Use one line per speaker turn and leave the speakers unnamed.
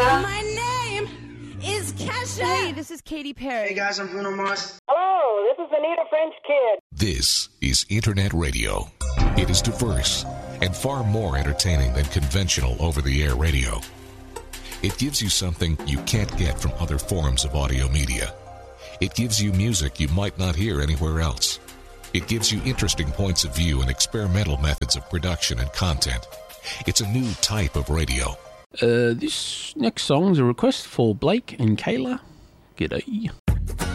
My name is Kesha.
Hey, this is Katy Perry.
Hey guys, I'm Bruno Mars.
Hello, this is Anita French Kid.
This is Internet Radio. It is diverse and far more entertaining than conventional over-the-air radio. It gives you something you can't get from other forms of audio media. It gives you music you might not hear anywhere else. It gives you interesting points of view and experimental methods of production and content. It's a new type of radio.
This next song is a request for Blake and Kayla. G'day.